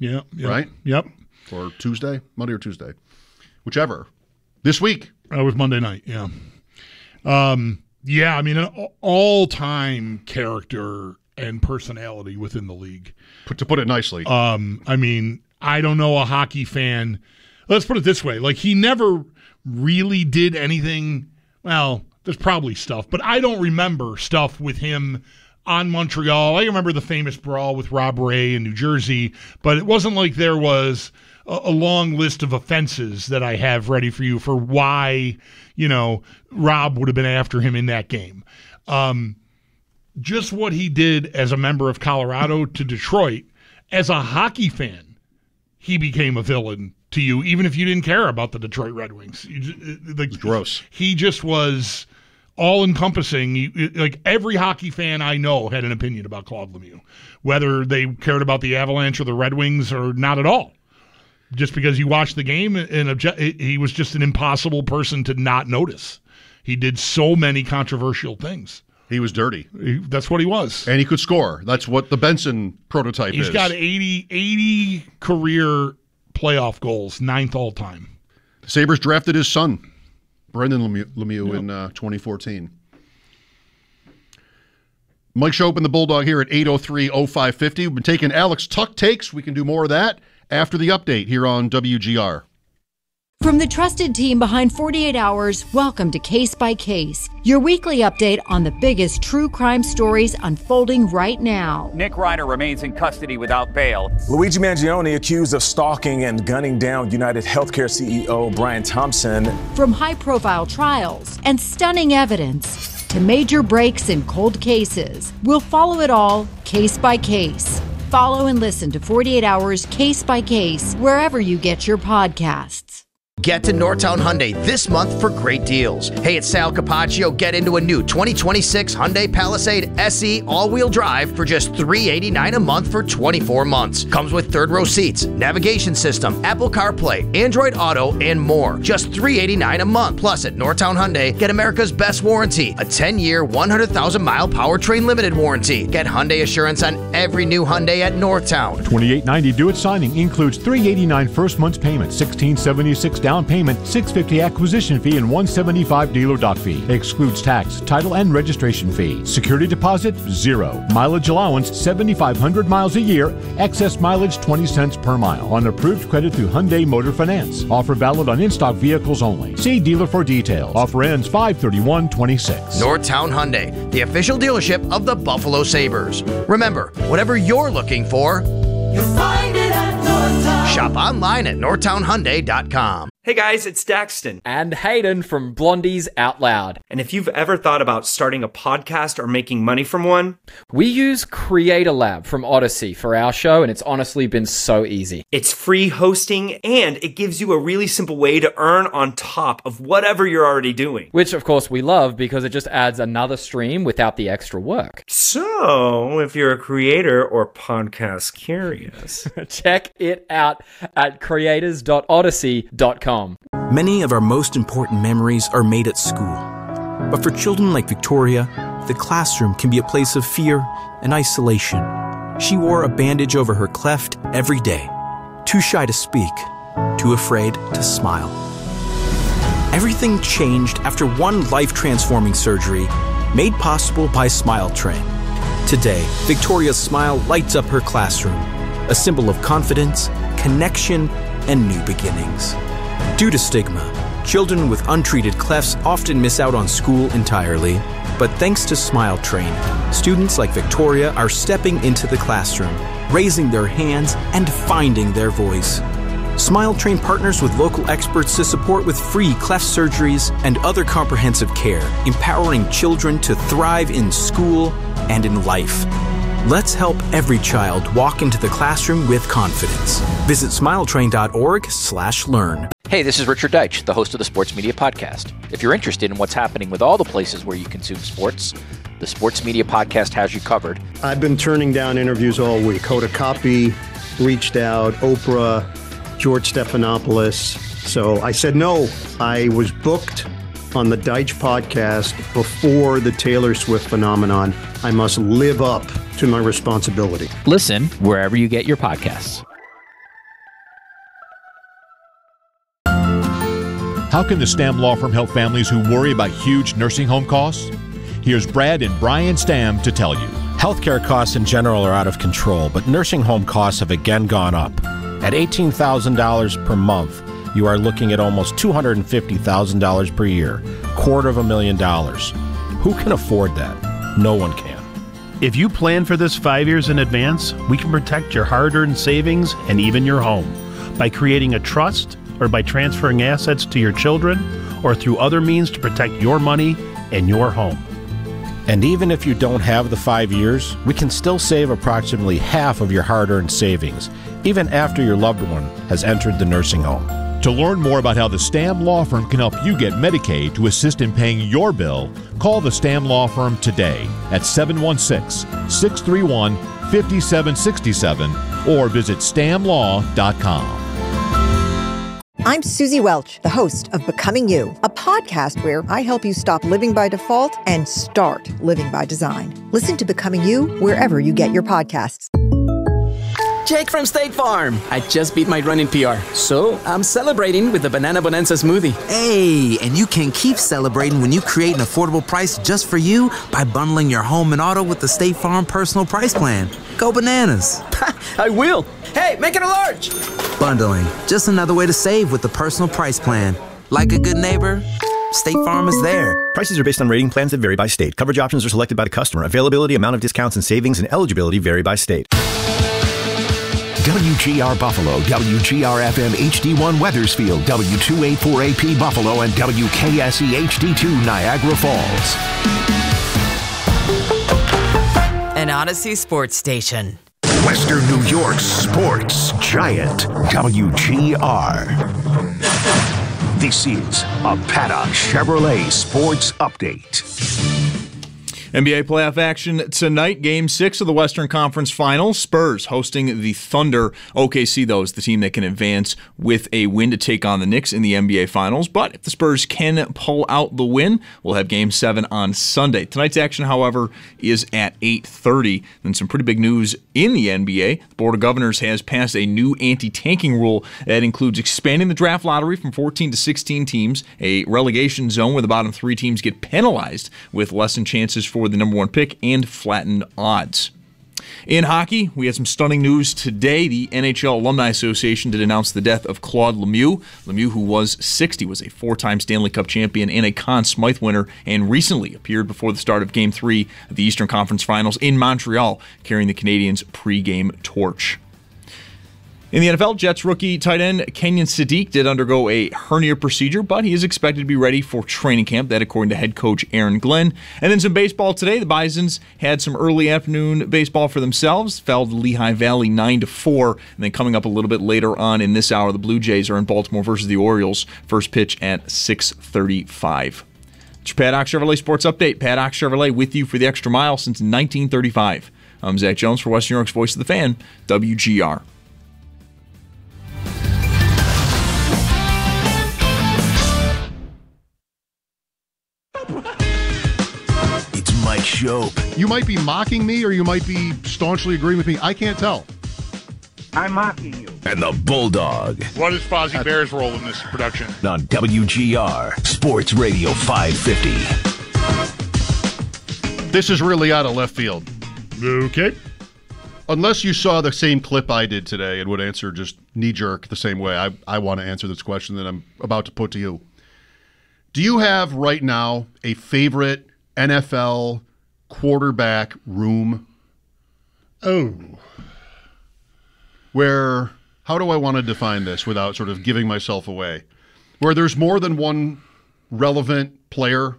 Yeah. Right? Yep. Or Tuesday, Monday or Tuesday, whichever. This week. That was Monday night. Yeah. Yeah. I mean, an all-time character and personality within the league. To put it nicely. I mean, I don't know a hockey fan. Let's put it this way. Like, he never really did anything. Well, there's probably stuff, but I don't remember stuff with him on Montreal. I remember the famous brawl with Rob Ray in New Jersey, but it wasn't like there was a long list of offenses that I have ready for you for why, Rob would have been after him in that game. Just what he did as a member of Colorado to Detroit, as a hockey fan, he became a villain to you, even if you didn't care about the Detroit Red Wings. It's gross. He just was all-encompassing. Like, every hockey fan I know had an opinion about Claude Lemieux, whether they cared about the Avalanche or the Red Wings or not at all. Just because you watched the game, and he was just an impossible person to not notice. He did so many controversial things. He was dirty. That's what he was. And he could score. That's what the Benson prototype is. He's got 80 career playoff goals, 9th all time. The Sabres drafted his son, Brendan Lemieux, in 2014. Mike Schopp and the Bulldog here at 803-0550. We've been taking Alex Tuck takes. We can do more of that after the update here on WGR. From the trusted team behind 48 Hours, welcome to Case by Case, your weekly update on the biggest true crime stories unfolding right now. Nick Reiner remains in custody without bail. Luigi Mangione accused of stalking and gunning down United Healthcare CEO Brian Thompson. From high-profile trials and stunning evidence to major breaks in cold cases, we'll follow it all case by case. Follow and listen to 48 Hours Case by Case wherever you get your podcasts. Get to Northtown Hyundai this month for great deals. Hey, it's Sal Capaccio. Get into a new 2026 Hyundai Palisade SE all-wheel drive for just $389 a month for 24 months. Comes with third-row seats, navigation system, Apple CarPlay, Android Auto, and more. Just $389 a month. Plus, at Northtown Hyundai, get America's best warranty, a 10-year, 100,000-mile powertrain limited warranty. Get Hyundai Assurance on every new Hyundai at Northtown. $2,890 due at signing includes $389 first month's payment, $1,676 down payment, $650 acquisition fee, and $175 dealer dock fee. Excludes tax, title, and registration fee. Security deposit, $0. Mileage allowance, 7,500 miles a year. Excess mileage, 20 cents per mile. On approved credit through Hyundai Motor Finance. Offer valid on in-stock vehicles only. See dealer for details. Offer ends 5/31/26. Northtown Hyundai, the official dealership of the Buffalo Sabres. Remember, whatever you're looking for, you'll find it at Northtown. Shop online at northtownhyundai.com. Hey guys, it's Daxton. And Hayden from Blondies Out Loud. And if you've ever thought about starting a podcast or making money from one, we use Creator Lab from Odyssey for our show, and it's honestly been so easy. It's free hosting, and it gives you a really simple way to earn on top of whatever you're already doing. Which, of course, we love because it just adds another stream without the extra work. So, if you're a creator or podcast curious, check it out at creators.odyssey.com. Many of our most important memories are made at school. But for children like Victoria, the classroom can be a place of fear and isolation. She wore a bandage over her cleft every day, too shy to speak, too afraid to smile. Everything changed after one life-transforming surgery made possible by Smile Train. Today, Victoria's smile lights up her classroom, a symbol of confidence, connection, and new beginnings. Due to stigma, children with untreated clefts often miss out on school entirely. But thanks to Smile Train, students like Victoria are stepping into the classroom, raising their hands, and finding their voice. Smile Train partners with local experts to support with free cleft surgeries and other comprehensive care, empowering children to thrive in school and in life. Let's help every child walk into the classroom with confidence. Visit smiletrain.org/learn. Hey, this is Richard Deitch, the host of the Sports Media Podcast. If you're interested in what's happening with all the places where you consume sports, the Sports Media Podcast has you covered. I've been turning down interviews all week. Hoda Kotb reached out, Oprah, George Stephanopoulos. So I said no. I was booked on the Deitch podcast before the Taylor Swift phenomenon. I must live up to my responsibility. Listen wherever you get your podcasts. How can the Stamm Law Firm help families who worry about huge nursing home costs? Here's Brad and Brian Stamm to tell you. Healthcare costs in general are out of control, but nursing home costs have again gone up. At $18,000 per month, you are looking at almost $250,000 per year, $250,000. Who can afford that? No one can. If you plan for this 5 years in advance, we can protect your hard-earned savings and even your home by creating a trust or by transferring assets to your children or through other means to protect your money and your home. And even if you don't have the 5 years, we can still save approximately half of your hard-earned savings, even after your loved one has entered the nursing home. To learn more about how the Stamm Law Firm can help you get Medicaid to assist in paying your bill, call the Stamm Law Firm today at 716-631-5767 or visit stammlaw.com. I'm Susie Welch, the host of Becoming You, a podcast where I help you stop living by default and start living by design. Listen to Becoming You wherever you get your podcasts. Jake from State Farm. I just beat my running PR, so I'm celebrating with the Banana Bonanza smoothie. Hey, and you can keep celebrating when you create an affordable price just for you by bundling your home and auto with the State Farm Personal Price Plan. Go bananas. I will. Hey, make it a large. Bundling, just another way to save with the Personal Price Plan. Like a good neighbor, State Farm is there. Prices are based on rating plans that vary by state. Coverage options are selected by the customer. Availability, amount of discounts and savings, and eligibility vary by state. WGR Buffalo, WGR-FM HD1 Weathersfield, W284AP Buffalo, and WKSE HD2 Niagara Falls. An Odyssey sports station. Western New York's sports giant, WGR. This is a Paddock Chevrolet Sports Update. NBA playoff action tonight, Game 6 of the Western Conference Finals. Spurs hosting the Thunder. OKC, though, is the team that can advance with a win to take on the Knicks in the NBA Finals. But if the Spurs can pull out the win, we'll have Game 7 on Sunday. Tonight's action, however, is at 8:30. And some pretty big news in the NBA. The Board of Governors has passed a new anti-tanking rule that includes expanding the draft lottery from 14 to 16 teams, a relegation zone where the bottom 3 teams get penalized with lessened chances for the number 1 pick, and flattened odds. In hockey, we had some stunning news today. The NHL Alumni Association did announce the death of Claude Lemieux. Lemieux, who was 60, was a 4-time Stanley Cup champion and a Conn Smythe winner, and recently appeared before the start of Game 3 of the Eastern Conference Finals in Montreal, carrying the Canadiens' pregame torch. In the NFL, Jets rookie tight end Kenyon Sadiq did undergo a hernia procedure, but he is expected to be ready for training camp. That, according to head coach Aaron Glenn. And then some baseball today. The Bisons had some early afternoon baseball for themselves. Fell to Lehigh Valley 9-4. And then coming up a little bit later on in this hour, the Blue Jays are in Baltimore versus the Orioles. First pitch at 6:35. It's your Paddock Chevrolet Sports Update. Paddock Chevrolet with you for the extra mile since 1935. I'm Zach Jones for West New York's Voice of the Fan, WGR. Mike Shope. You might be mocking me or you might be staunchly agreeing with me. I can't tell. I'm mocking you. And the Bulldog. What is Fozzie Bear's role in this production? On WGR Sports Radio 550. This is really out of left field. Okay. Unless you saw the same clip I did today and would answer just knee-jerk the same way, I want to answer this question that I'm about to put to you. Do you have right now a favorite NFL quarterback room? Oh. Where, how do I want to define this without sort of giving myself away? Where there's more than one relevant player?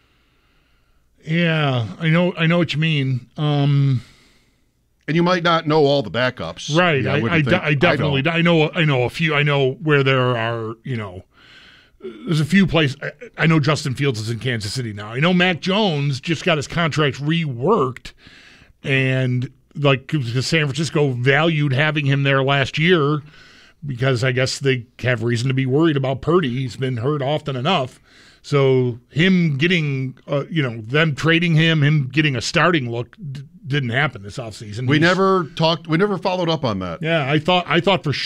Yeah, I know what you mean. And you might not know all the backups. Right. You know, I definitely I know a few. I know where there are, there's a few places. I know Justin Fields is in Kansas City now. I know Mac Jones just got his contract reworked, and San Francisco valued having him there last year because I guess they have reason to be worried about Purdy. He's been hurt often enough. So him getting, them trading him getting a starting look didn't happen this offseason. We never followed up on that. Yeah, I thought for